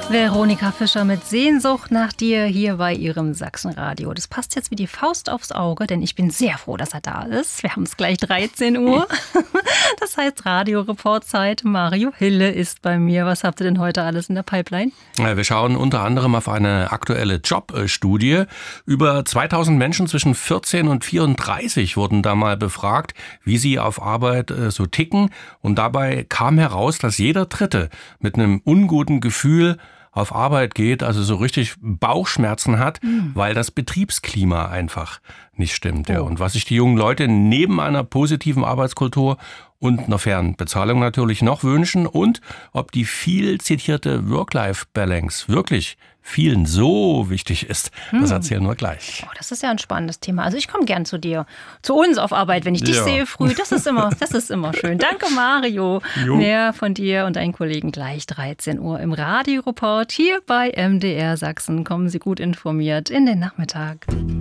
Veronika Fischer mit Sehnsucht nach dir hier bei ihrem Sachsenradio. Das passt jetzt wie die Faust aufs Auge, denn ich bin sehr froh, dass er da ist. Wir haben es gleich 13 Uhr. Das heißt Radioreportzeit. Mario Hille ist bei mir. Was habt ihr denn heute alles in der Pipeline? Wir schauen unter anderem auf eine aktuelle Jobstudie. Über 2000 Menschen zwischen 14 und 34 wurden da mal befragt, wie sie auf Arbeit so ticken. Und dabei kam heraus, dass jeder Dritte mit einem unguten Gefühl auf Arbeit geht, also so richtig Bauchschmerzen hat, weil das Betriebsklima einfach nicht stimmt. Ja. Und was sich die jungen Leute neben einer positiven Arbeitskultur und einer fairen Bezahlung natürlich noch wünschen und ob die viel zitierte Work-Life-Balance wirklich vielen so wichtig ist, das erzählen wir gleich. Oh, das ist ja ein spannendes Thema. Also ich komme gern zu dir, zu uns auf Arbeit, wenn ich dich sehe früh. Das ist immer schön. Danke Mario. Mehr von dir und deinen Kollegen gleich 13 Uhr im Radioreport hier bei MDR Sachsen. Kommen Sie gut informiert in den Nachmittag.